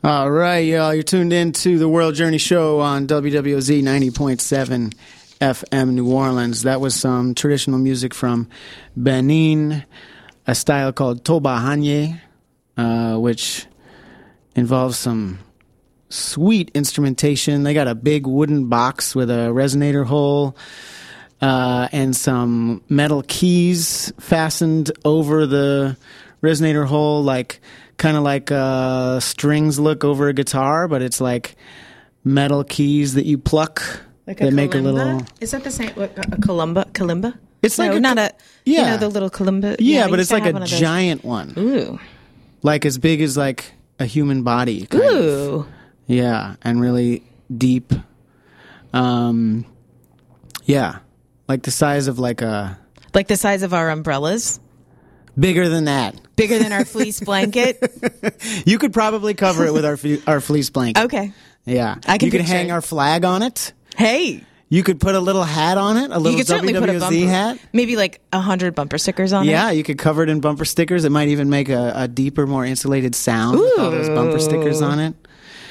All right, y'all. You're tuned in to the World Journey Show on WWOZ 90.7 FM New Orleans. That was some traditional music from Benin, a style called Toba Hanye, which involves some sweet instrumentation. They got a big wooden box with a resonator hole and some metal keys fastened over the resonator hole, kind of like strings look over a guitar, but it's like metal keys that you pluck like a that kalimba? make a little. Is that the same? What, a kalimba? It's like the little kalimba. Yeah, but it's like a giant one. Ooh, like as big as like a human body. Ooh, of. Yeah, and really deep. Yeah, like the size of like the size of our umbrellas. Bigger than that. Bigger than our fleece blanket. You could probably cover it with our fleece blanket. Okay. Yeah. You could hang our flag on it. Hey. You could put a little hat on it, a little WWZ hat. Maybe like 100 bumper stickers on it. Yeah, you could cover it in bumper stickers. It might even make a deeper, more insulated sound with all those bumper stickers on it.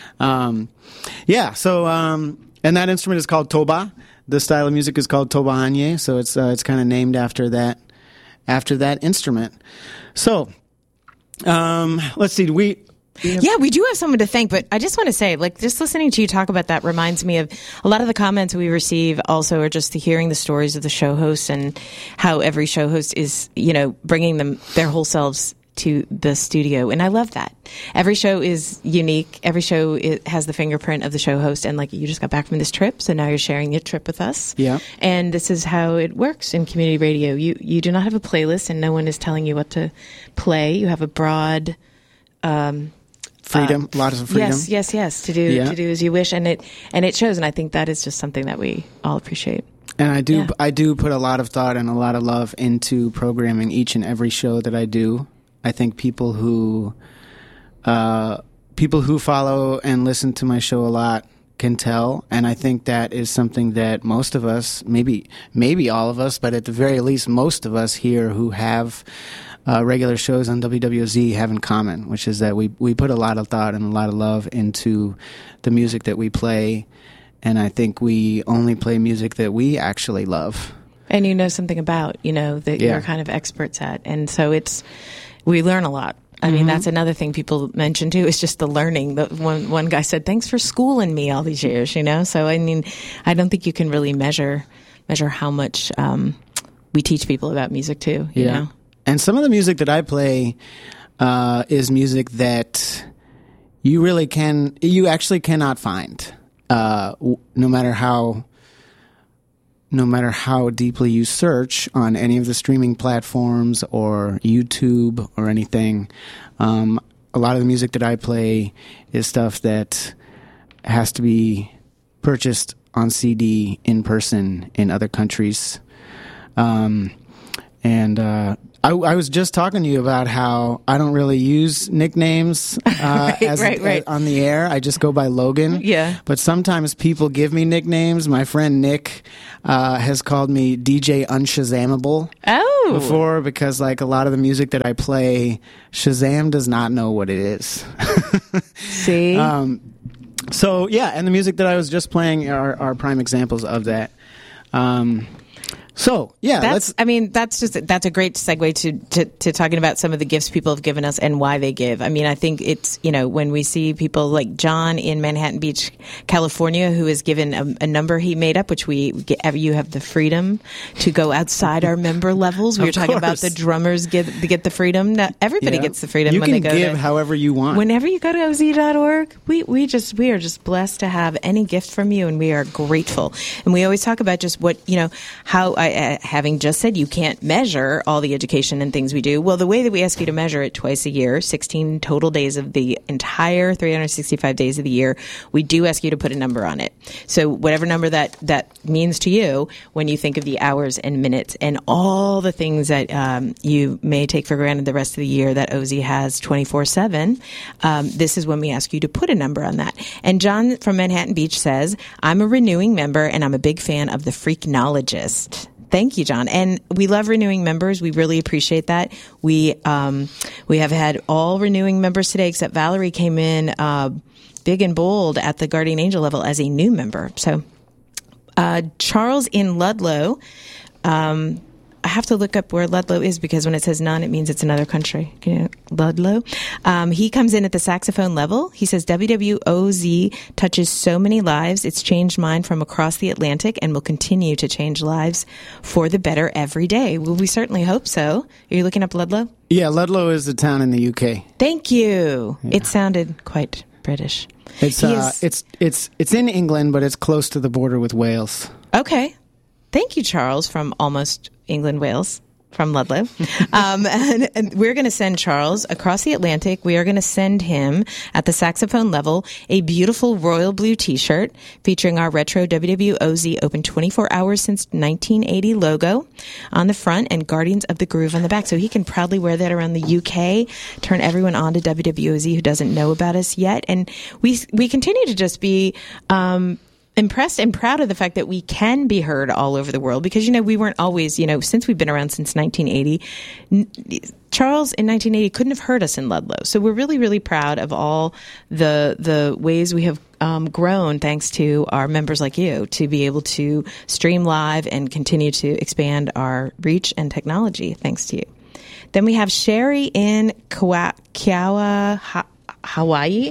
And that instrument is called Toba. The style of music is called Toba Hanye, so it's kind of named after that instrument. So, let's see. We do have someone to thank, but I just want to say, just listening to you talk about that reminds me of a lot of the comments we receive also are just hearing the stories of the show hosts and how every show host is, bringing their whole selves to the studio. And I love that. Every show is unique. Every show has the fingerprint of the show host. And you just got back from this trip, so now you're sharing your trip with us. Yeah. And this is how it works in community radio. You do not have a playlist, and no one is telling you what to play. You have a broad freedom, lots of freedom. Yes, to do as you wish, and it shows. And I think that is just something that we all appreciate. And I do put a lot of thought and a lot of love into programming each and every show that I do. I think people who follow and listen to my show a lot can tell, and I think that is something that most of us, maybe all of us, but at the very least most of us here who have regular shows on WWOZ have in common, which is that we put a lot of thought and a lot of love into the music that we play, and I think we only play music that we actually love. And you know something about, that you're kind of experts at, and so we learn a lot. I mean, that's another thing people mention too, is just the learning. One guy said, "Thanks for schooling me all these years," So, I mean, I don't think you can really measure how much we teach people about music too, you know? And some of the music that I play is music that you actually cannot find, no matter how deeply you search on any of the streaming platforms or YouTube or anything. A lot of the music that I play is stuff that has to be purchased on CD in person in other countries. I was just talking to you about how I don't really use nicknames on the air. I just go by Logan. Yeah. But sometimes people give me nicknames. My friend Nick has called me DJ Unshazammable before, because a lot of the music that I play, Shazam does not know what it is. See? So, yeah, and the music that I was just playing are prime examples of that. So, yeah, that's a great segue to talking about some of the gifts people have given us and why they give. I mean, I think it's, when we see people like John in Manhattan Beach, California, who has given a number he made up, which you have the freedom to go outside our member levels. We were talking about the drummers get the freedom. Now, everybody gets the freedom when they go. You can give however you want. Whenever you go to oz.org, we are just blessed to have any gift from you, and we are grateful. And we always talk about just what, how having just said you can't measure all the education and things we do. Well, the way that we ask you to measure it twice a year, 16 total days of the entire 365 days of the year, we do ask you to put a number on it. So whatever number that means to you when you think of the hours and minutes and all the things that you may take for granted the rest of the year that OZ has 24/7, this is when we ask you to put a number on that. And John from Manhattan Beach says, "I'm a renewing member and I'm a big fan of the Freaknologist. Thank you, John. And we love renewing members. We really appreciate that. We have had all renewing members today, except Valerie came in big and bold at the Guardian Angel level as a new member. So Charles in Ludlow, I have to look up where Ludlow is because when it says none, it means it's another country. Ludlow. He comes in at the saxophone level. He says, WWOZ touches so many lives. It's changed mine from across the Atlantic and will continue to change lives for the better every day. Well, we certainly hope so. Are you looking up Ludlow? Yeah, Ludlow is a town in the UK. Thank you. Yeah. It sounded quite British. It's in England, but it's close to the border with Wales. Okay. Thank you, Charles, from almost England, Wales, from Ludlow. And we're going to send Charles across the Atlantic. We are going to send him at the saxophone level a beautiful royal blue T-shirt featuring our retro WWOZ open 24 hours since 1980 logo on the front and Guardians of the Groove on the back. So he can proudly wear that around the UK, turn everyone on to WWOZ who doesn't know about us yet. And we continue to just be impressed and proud of the fact that we can be heard all over the world because, we weren't always, since we've been around since 1980, Charles in 1980 couldn't have heard us in Ludlow. So we're really, really proud of all the ways we have grown thanks to our members like you to be able to stream live and continue to expand our reach and technology thanks to you. Then we have Sherry in Kiawa, Hawaii.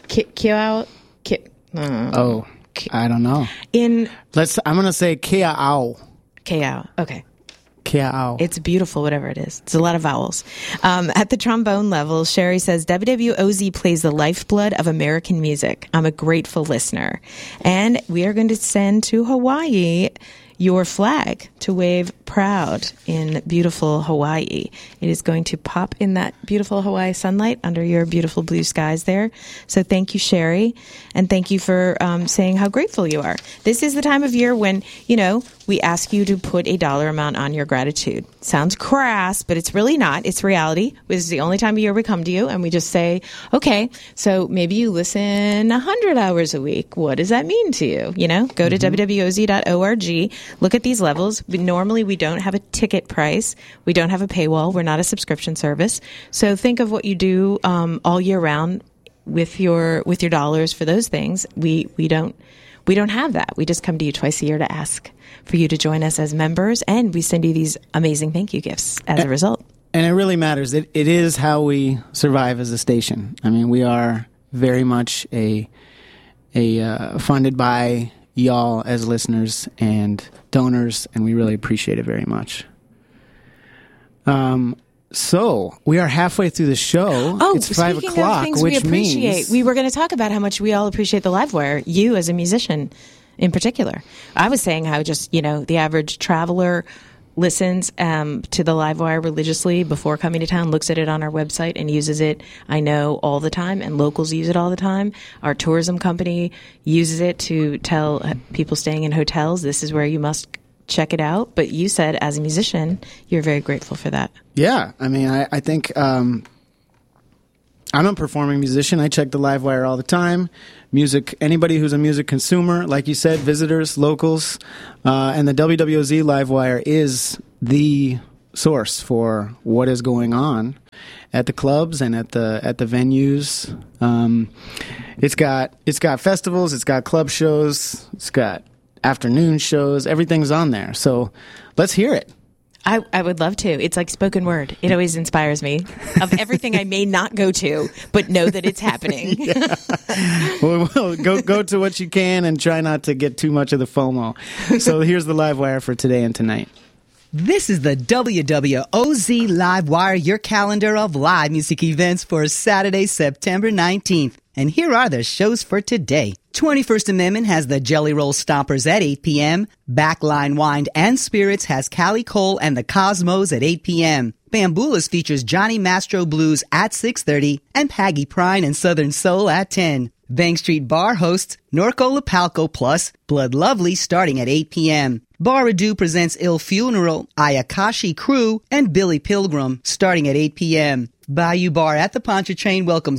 I don't know. I'm going to say Kea'au. Kea'au. Okay. Kea'au. It's beautiful, whatever it is. It's a lot of vowels. At the trombone level, Sherry says, WWOZ plays the lifeblood of American music. I'm a grateful listener. And we are going to send to Hawaii your flag to wave proud in beautiful Hawaii. It is going to pop in that beautiful Hawaii sunlight under your beautiful blue skies there. So thank you, Sherry. And thank you for saying how grateful you are. This is the time of year when, we ask you to put a dollar amount on your gratitude. Sounds crass, but it's really not. It's reality. This is the only time of year we come to you and we just say, okay, so maybe you listen 100 hours a week. What does that mean to you? Go to wwoz.org, look at these levels. Normally we don't have a ticket price. We don't have a paywall. We're not a subscription service. So think of what you do all year round with your dollars for those things. We don't have that. We just come to you twice a year to ask for you to join us as members, and we send you these amazing thank you gifts as a result. And it really matters. It is how we survive as a station. I mean, we are very much a funded by y'all as listeners and donors, and we really appreciate it very much. So we are halfway through the show. Oh, it's 5 o'clock, of things which we appreciate. means we were going to talk about how much we all appreciate the Livewire. You as a musician, in particular. I was saying how just the average traveler listens to the Livewire religiously before coming to town, looks at it on our website and uses it, I know, all the time, and locals use it all the time. Our tourism company uses it to tell people staying in hotels, this is where you must check it out. But you said, as a musician, you're very grateful for that. Yeah. I mean, I think I'm a performing musician. I check the Livewire all the time. Music, anybody who's a music consumer, like you said, visitors, locals, and the WWOZ Livewire is the source for what is going on at the clubs and at the venues. It's got festivals, it's got club shows, it's got afternoon shows. Everything's on there. So let's hear it. I would love to. It's like spoken word. It always inspires me of everything I may not go to, but know that it's happening. Yeah. Well, go to what you can and try not to get too much of the FOMO. So here's the Livewire for today and tonight. This is the WWOZ Livewire, your calendar of live music events for Saturday, September 19th. And here are the shows for today. 21st Amendment has the Jelly Roll Stompers at 8 p.m. Backline Wine and Spirits has Callie Cole and the Cosmos at 8 p.m. Bambulas features Johnny Mastro Blues at 6:30 and Paggy Prine and Southern Soul at 10. Bank Street Bar hosts Norco Lapalco plus Blood Lovely starting at 8 p.m. Bar Ado presents Il Funeral, Ayakashi Crew, and Billy Pilgrim starting at 8 p.m. Bayou Bar at the Pontchartrain welcomes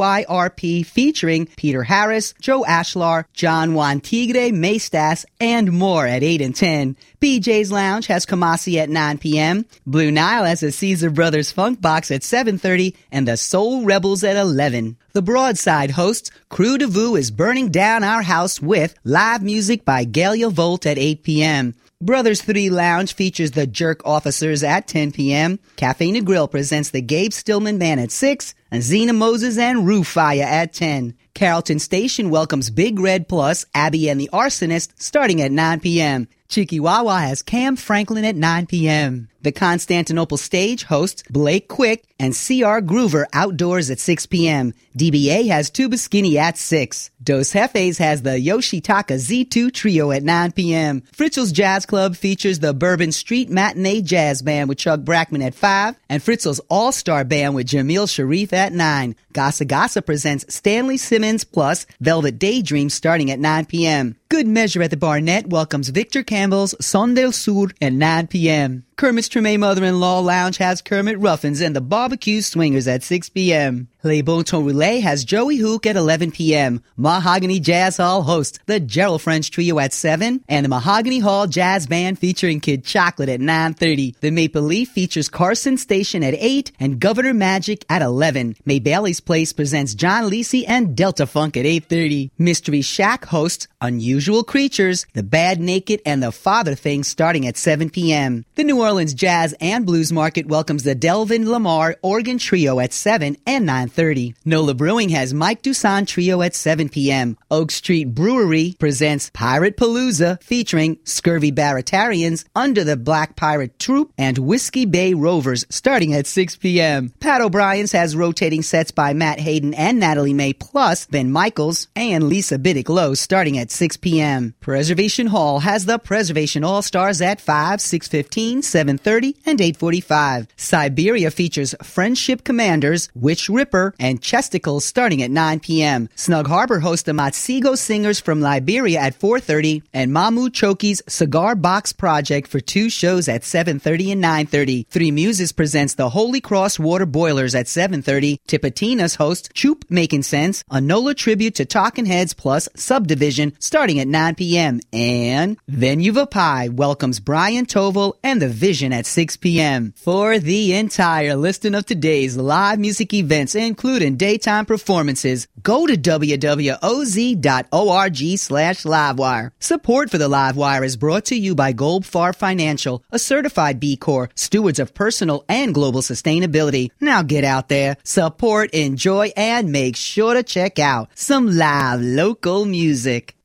YYRP featuring Peter Harris, Joe Ashlar, John Juan Tigre, Maestas, and more at 8 and 10. BJ's Lounge has Kamasi at 9 p.m. Blue Nile has a Caesar Brothers Funk Box at 7:30 and the Soul Rebels at 11. The Broadside hosts Crew de Vue is burning down our house with live music by Galia Volt at 8 p.m. Brothers 3 Lounge features the Jerk Officers at 10 p.m. Cafe Negril presents the Gabe Stillman Band at 6, and Zena Moses and Rufaya at 10. Carrollton Station welcomes Big Red Plus, Abby and the Arsonist starting at 9 p.m. Chikiwawa has Cam Franklin at 9 p.m. The Constantinople Stage hosts Blake Quick and C.R. Groover outdoors at 6 p.m. DBA has Tuba Skinny at 6. Dos Jefes has the Yoshitaka Z2 Trio at 9 p.m. Fritzl's Jazz Club features the Bourbon Street Matinee Jazz Band with Chuck Brackman at 5, and Fritzl's All-Star Band with Jamil Sharif at 9. Gasa Gasa presents Stanley Simmons plus Velvet Daydream starting at 9 p.m. Good Measure at the Barnett welcomes Victor Campbell's Son del Sur at 9 p.m. Kermit's Treme Mother-in-Law Lounge has Kermit Ruffins and the Barbecue Swingers at 6 p.m. Les Bon Ton Roulette has Joey Hook at 11 p.m. Mahogany Jazz Hall hosts the Gerald French Trio at 7, and the Mahogany Hall Jazz Band featuring Kid Chocolate at 9:30. The Maple Leaf features Carson Station at 8 and Governor Magic at 11. May Bailey's Place presents John Lisi and Delta Funk at 8:30. Mystery Shack hosts Unusual Creatures, The Bad Naked, and The Father Thing starting at 7 p.m. The New Orleans Jazz and Blues Market welcomes the Delvin Lamar Organ Trio at 7 and 9:30. NOLA Brewing has Mike Dusan Trio at 7 p.m. Oak Street Brewery presents Pirate Palooza featuring Scurvy Baratarians, Under the Black Pirate Troop, and Whiskey Bay Rovers starting at 6 p.m. Pat O'Brien's has rotating sets by Matt Hayden and Natalie May plus Ben Michaels and Lisa Biddick Lowe starting at 6 p.m. Preservation Hall has the Preservation All-Stars at 5, 6:15, 7:30, and 8:45. Siberia features Friendship Commanders, Witch Ripper, and Chesticles starting at 9 p.m. Snug Harbor hosts the Matsigo Singers from Liberia at 4:30, and Mamu Choki's Cigar Box Project for 2 shows at 7:30 and 9:30. Three Muses presents the Holy Cross Water Boilers at 7:30. Tipitina's host Choop Making Sense, a NOLA tribute to Talking Heads plus Subdivision starting at 9 p.m. And Venuva Pie welcomes Brian Toval and The Vision at 6 p.m. For the entire listing of today's live music events, including daytime performances, go to www.oz.org/livewire. Support for the Livewire is brought to you by Goldfarb Financial, a certified B Corp, stewards of personal and global sustainability. Now get out there, support, enjoy, and make sure to check out some live local music.